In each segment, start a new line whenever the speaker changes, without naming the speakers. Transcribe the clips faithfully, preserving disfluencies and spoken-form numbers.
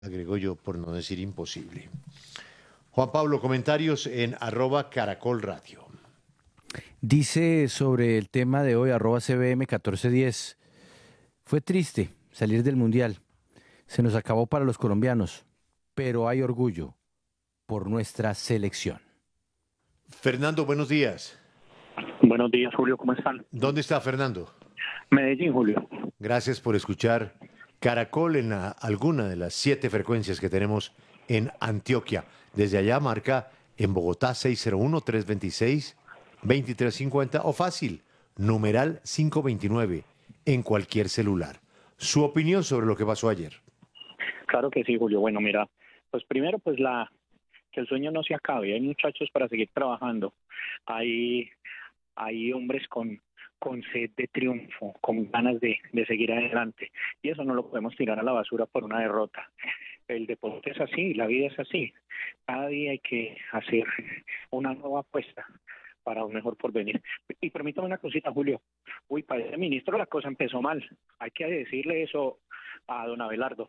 agrego yo por no decir imposible. Juan Pablo, comentarios en arroba Caracol Radio.
Dice sobre el tema de hoy, arroba C B M catorce diez, fue triste salir del Mundial, se nos acabó para los colombianos, pero hay orgullo por nuestra selección.
Fernando, buenos días.
Buenos días, Julio, ¿cómo están?
¿Dónde está Fernando?
Medellín, Julio.
Gracias por escuchar Caracol en la- alguna de las siete frecuencias que tenemos en Antioquia. Desde allá marca en Bogotá seis cero uno, tres dos seis, dos tres cinco cero o fácil, numeral cinco veintinueve en cualquier celular. Su opinión sobre lo que pasó ayer.
Claro que sí, Julio. Bueno, mira, pues primero, pues la que el sueño no se acabe. Hay muchachos para seguir trabajando. Hay, hay hombres con, con sed de triunfo, con ganas de, de seguir adelante. Y eso no lo podemos tirar a la basura por una derrota. El deporte es así, la vida es así. Cada día hay que hacer una nueva apuesta para un mejor porvenir. Y permítame una cosita, Julio. Uy, para ese ministro la cosa empezó mal. Hay que decirle eso a don Abelardo.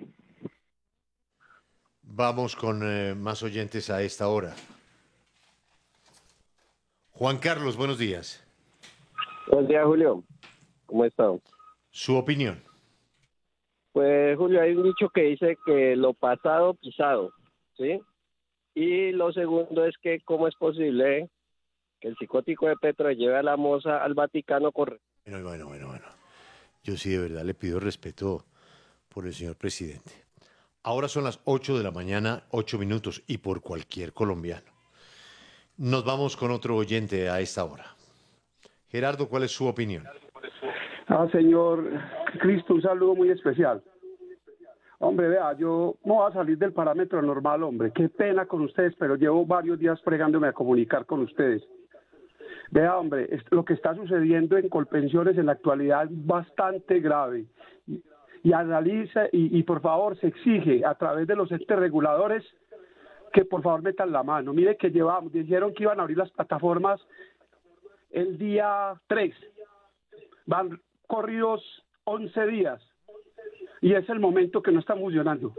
Vamos con eh, más oyentes a esta hora. Juan Carlos, buenos días.
Buenos días, Julio. ¿Cómo están?
Su opinión.
Pues, Julio, hay un dicho que dice que lo pasado, pisado, ¿sí? Y lo segundo es que cómo es posible que el psicótico de Petro lleve a la moza al Vaticano con...
Bueno, bueno, bueno, bueno. Yo sí de verdad le pido respeto por el señor presidente. Ahora son las ocho de la mañana, ocho minutos, y por cualquier colombiano. Nos vamos con otro oyente a esta hora. Gerardo, ¿cuál es su opinión?
Ah, señor Cristo, un saludo muy especial. Hombre, vea, yo no voy a salir del parámetro normal, hombre. Qué pena con ustedes, pero llevo varios días fregándome a comunicar con ustedes. Vea, hombre, es, lo que está sucediendo en Colpensiones en la actualidad es bastante grave. Y, y analiza, y, y por favor se exige a través de los entes reguladores que por favor metan la mano. Mire que llevamos, dijeron que iban a abrir las plataformas el día tres. Van corridos once días. Y es el momento que no está funcionando.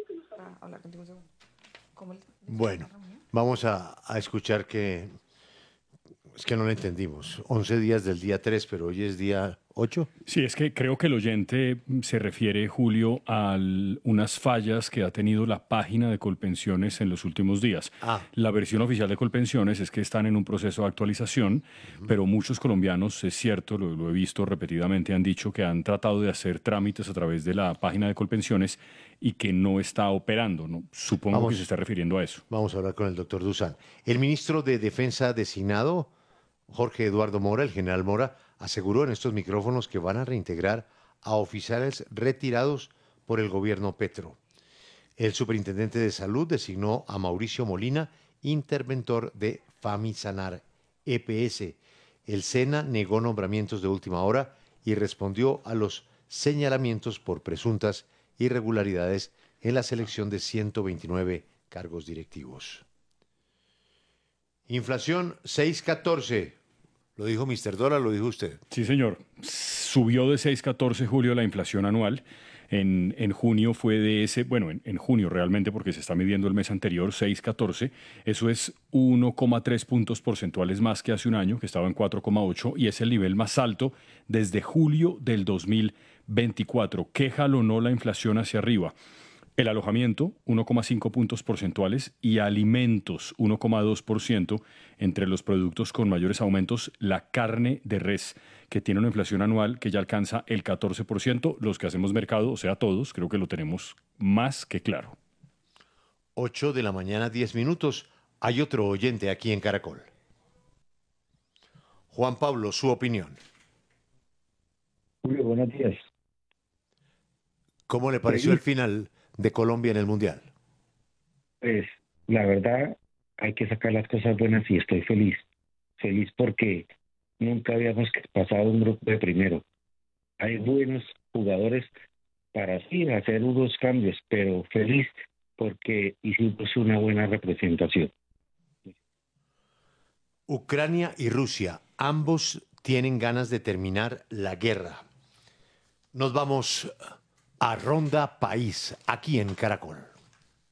Bueno, vamos a, a escuchar que... Es que no lo entendimos. once días del día tres, pero hoy es día ocho.
Sí, es que creo que el oyente se refiere, Julio, a unas fallas que ha tenido la página de Colpensiones en los últimos días.
Ah.
La versión oficial de Colpensiones es que están en un proceso de actualización, uh-huh. pero muchos colombianos, es cierto, lo, lo he visto repetidamente, han dicho que han tratado de hacer trámites a través de la página de Colpensiones y que no está operando, ¿no? Supongo vamos, que se está refiriendo a eso.
Vamos a hablar con el doctor Dusan. El ministro de Defensa designado, Jorge Eduardo Mora, el general Mora, aseguró en estos micrófonos que van a reintegrar a oficiales retirados por el gobierno Petro. El superintendente de salud designó a Mauricio Molina, interventor de Famisanar E P S. El SENA negó nombramientos de última hora y respondió a los señalamientos por presuntas irregularidades en la selección de ciento veintinueve cargos directivos. Inflación seis punto catorce. ¿Lo dijo mister Dólar, lo dijo usted?
Sí, señor. Subió de seis punto catorce, Julio, la inflación anual. En, en junio fue de ese, bueno, en, en junio realmente, porque se está midiendo el mes anterior, seis punto catorce. Eso es uno coma tres puntos porcentuales más que hace un año, que estaba en cuatro coma ocho, y es el nivel más alto desde julio del dos mil veinticuatro. ¿Qué jalonó la inflación hacia arriba? El alojamiento, uno coma cinco puntos porcentuales, y alimentos, uno coma dos por ciento. Entre los productos con mayores aumentos, la carne de res, que tiene una inflación anual que ya alcanza el catorce por ciento. Los que hacemos mercado, o sea, todos, creo que lo tenemos más que claro.
ocho de la mañana, diez minutos. Hay otro oyente aquí en Caracol. Juan Pablo, su opinión.
Julio, buenos días.
¿Cómo le pareció el final de Colombia en el Mundial?
Pues la verdad hay que sacar las cosas buenas y estoy feliz. Feliz porque nunca habíamos pasado un grupo de primero. Hay buenos jugadores para sí hacer unos cambios, pero feliz porque hicimos una buena representación.
Ucrania y Rusia, ambos tienen ganas de terminar la guerra. Nos vamos a Ronda País, aquí en Caracol.